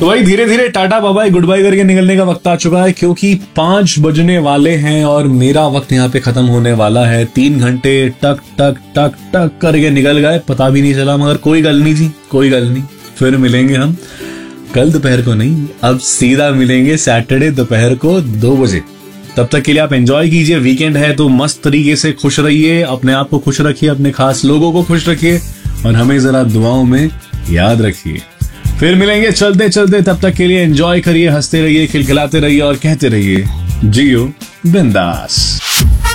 तो भाई धीरे धीरे tata bye bye good bye करके निकलने का वक्त आ चुका है, क्योंकि 5 बजने वाले हैं और मेरा वक्त यहाँ पे खत्म होने वाला है। 3 घंटे टक टक टक टक करके निकल गए, पता भी नहीं चला। मगर कोई गल नहीं जी, कोई गल नहीं। फिर मिलेंगे हम कल दोपहर को नहीं, अब सीधा मिलेंगे सैटरडे दोपहर को 2 बजे। तब तक के लिए आप एंजॉय कीजिए। वीकेंड है तो मस्त तरीके से खुश रहिए, अपने आप को खुश रखिए, अपने खास लोगों को खुश रखिए और हमें जरा दुआओं में याद रखिए। फिर मिलेंगे चलते चलते, तब तक के लिए एंजॉय करिए, हंसते रहिए, खिलखिलाते रहिए और कहते रहिए जियो बिंदास।